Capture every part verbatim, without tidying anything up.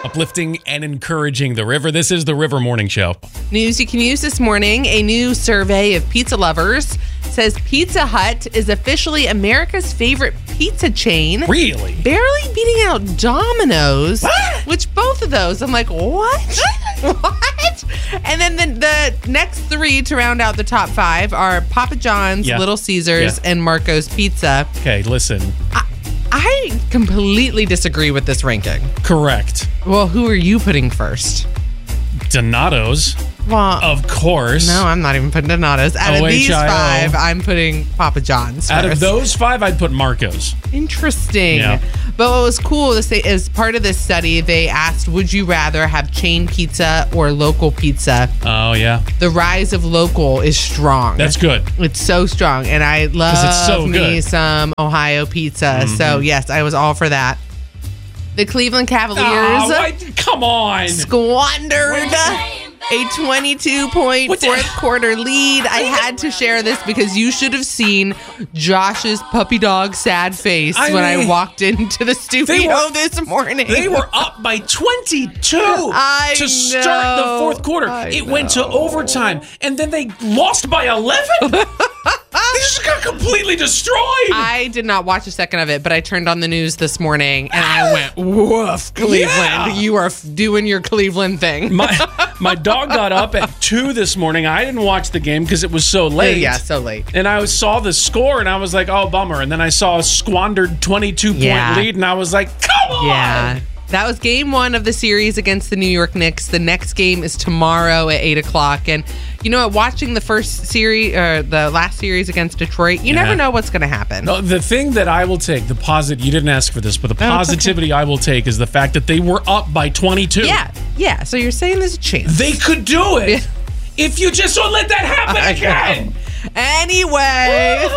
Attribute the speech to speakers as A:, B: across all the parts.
A: uplifting and encouraging the river. This is the River Morning Show.
B: News you can use this morning. A new survey of pizza lovers says Pizza Hut is officially America's favorite pizza chain.
A: Really?
B: Barely beating out Domino's,
A: What?
B: which both of those, I'm like, what? What? And then the, the next three to round out the top five are Papa John's,
A: Yeah.
B: Little Caesars,
A: Yeah.
B: and Marco's Pizza.
A: Okay, listen.
B: I, I completely disagree with this ranking.
A: Correct.
B: Well, who are you putting first?
A: Donato's,
B: Well,
A: of course.
B: no, I'm not even putting Donato's. Out of
A: O H I O.
B: these five, I'm putting Papa John's
A: Out of
B: first.
A: those five, I'd put Marco's.
B: Interesting.
A: Yeah.
B: But what was cool is they, as part of this study, they asked, would you rather have chain pizza or local pizza?
A: Oh, yeah.
B: The rise of local is strong.
A: That's good.
B: It's so strong. And I love
A: it's so
B: me
A: good.
B: some Ohio pizza.
A: Mm-hmm.
B: So, yes, I was all for that. The Cleveland Cavaliers
A: Oh, why- come on.
B: squandered a twenty-two point
A: What the-
B: fourth quarter lead. I had to share this because you should have seen Josh's puppy dog sad face
A: I
B: when I
A: mean,
B: walked into the studio
A: were-
B: this morning.
A: They were up by twenty-two
B: I
A: to start
B: know.
A: the fourth quarter.
B: I
A: it went to
B: know.
A: overtime, and then they lost by eleven. They just got completely destroyed.
B: I did not watch a second of it, but I turned on the news this morning and I went, woof, Cleveland.
A: Yeah.
B: You are f- doing your Cleveland thing.
A: my my dog got up at two this morning. I didn't watch the game because it was so late.
B: Yeah, so late.
A: And I was, saw the score, and I was like, oh, bummer. And then I saw a squandered twenty-two point
B: Yeah.
A: lead, and I was like, come on.
B: Yeah. That was game one of the series against the New York Knicks. The next game is tomorrow at eight o'clock. And you know what? Watching the first series, or the last series against Detroit, you
A: Yeah.
B: never know what's going to happen.
A: No, the thing that I will take, the posit, you didn't ask for this, but the
B: No, it's okay.
A: positivity I will take is the fact that they were up by twenty-two.
B: Yeah, yeah. So you're saying there's a chance.
A: They could do it
B: Yeah.
A: if you just don't let that happen
B: I
A: again.
B: know. Anyway,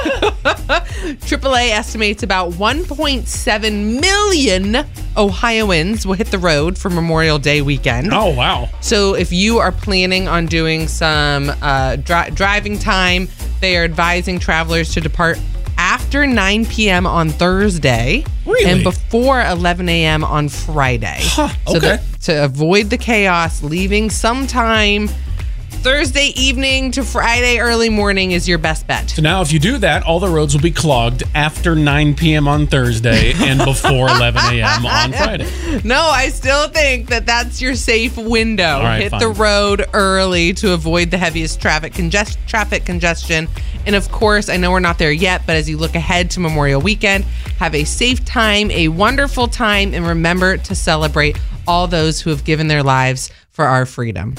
B: triple A estimates about one point seven million Ohioans will hit the road for Memorial Day weekend.
A: Oh, wow.
B: So if you are planning on doing some uh, dri- driving time, they are advising travelers to depart after nine p.m. on Thursday
A: Really?
B: and before eleven a.m. on Friday.
A: Huh,
B: So
A: okay.
B: that- to avoid the chaos, leaving sometime Thursday evening to Friday early morning is your best bet.
A: So now if you do that, all the roads will be clogged after nine p.m. on Thursday and before eleven a.m. on Friday.
B: No, I still think that that's your safe window.
A: All right,
B: Hit
A: fine.
B: the road early to avoid the heaviest traffic congest- traffic congestion. And of course, I know we're not there yet, but as you look ahead to Memorial Weekend, have a safe time, a wonderful time, and remember to celebrate all those who have given their lives for our freedom.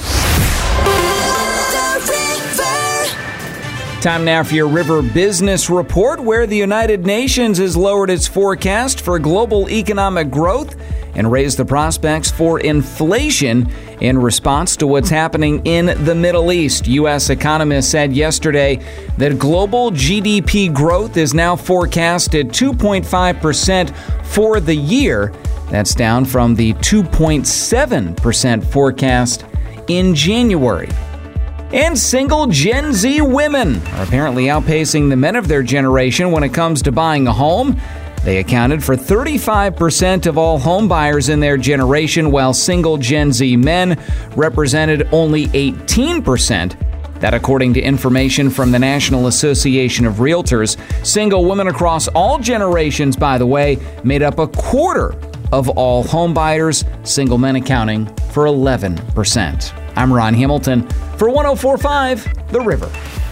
C: Time now for your River Business Report, where the United Nations has lowered its forecast for global economic growth and raised the prospects for inflation in response to what's happening in the Middle East. U S economists said yesterday that global G D P growth is now forecast at two point five percent for the year. That's down from the two point seven percent forecast in January. And single Gen Z women are apparently outpacing the men of their generation when it comes to buying a home. They accounted for thirty-five percent of all home buyers in their generation, while single Gen Z men represented only eighteen percent. That according to information from the National Association of Realtors. Single women across all generations, by the way, made up a quarter of all home buyers, single men accounting for eleven percent. I'm Ron Hamilton for one oh four point five The River.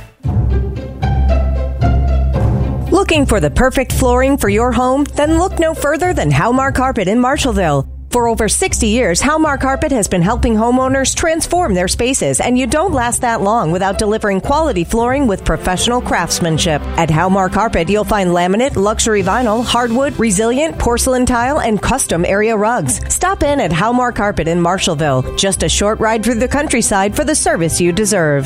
D: Looking for the perfect flooring for your home? Then look no further than Halmar Carpet in Marshallville. For over sixty years, Halmar Carpet has been helping homeowners transform their spaces, and you don't last that long without delivering quality flooring with professional craftsmanship. At Halmar Carpet, you'll find laminate, luxury vinyl, hardwood, resilient, porcelain tile, and custom area rugs. Stop in at Halmar Carpet in Marshallville. Just a short ride through the countryside for the service you deserve.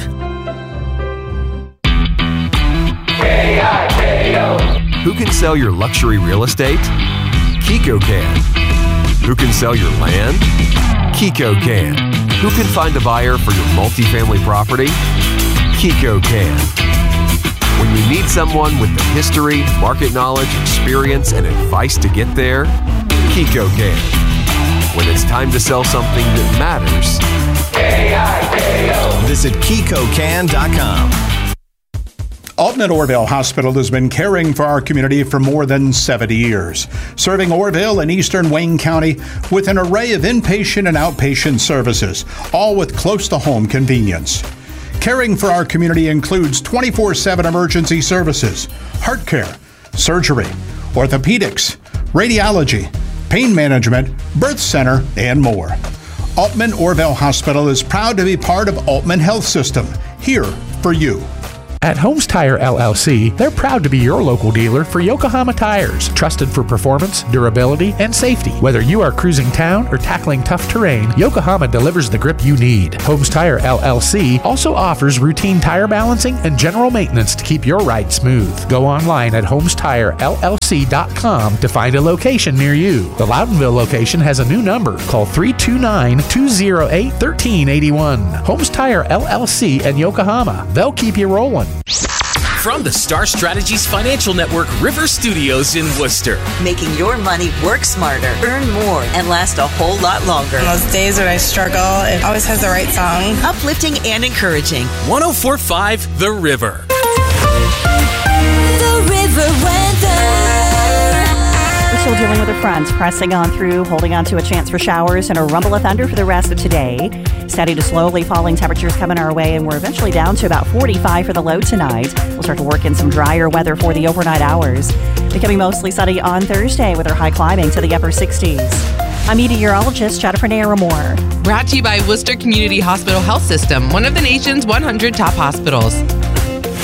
E: K I K O.
F: Who can sell your luxury real estate? Kiko can. Who can sell your land? Kiko can. Who can find a buyer for your multifamily property? Kiko can. When you need someone with the history, market knowledge, experience, and advice to get there, Kiko can. When it's time to sell something that matters,
E: K I K O.
G: Visit Kiko Can dot com.
H: Altman Orville Hospital has been caring for our community for more than seventy years, serving Orville and eastern Wayne County with an array of inpatient and outpatient services, all with close-to-home convenience. Caring for our community includes twenty-four seven emergency services, heart care, surgery, orthopedics, radiology, pain management, birth center, and more. Altman Orville Hospital is proud to be part of Altman Health System, here for you.
I: At Holmes Tire L L C, they're proud to be your local dealer for Yokohama tires, trusted for performance, durability, and safety. Whether you are cruising town or tackling tough terrain, Yokohama delivers the grip you need. Holmes Tire L L C also offers routine tire balancing and general maintenance to keep your ride smooth. Go online at holmes tire l l c dot com to find a location near you. The Loudonville location has a new number. Call three two nine, two oh eight, one three eight one. Holmes Tire L L C and Yokohama. They'll keep you rolling.
J: From the Star Strategies Financial Network River Studios in Worcester.
K: Making your money work smarter, earn more, and last a whole lot longer.
L: On those days when I struggle, it always has the right song.
K: Uplifting and encouraging.
J: one oh four point five The River.
M: The River Weather. We're still dealing with the fronts, pressing on through, holding on to a chance for showers and a rumble of thunder for the rest of today. Steady to slowly falling temperatures coming our way, and we're eventually down to about forty-five for the low tonight. We'll start to work in some drier weather for the overnight hours. Becoming mostly sunny on Thursday with our high climbing to the upper sixties. I'm meteorologist Jennifer Naramore.
B: Brought to you by Worcester Community Hospital Health System, one of the nation's one hundred top hospitals.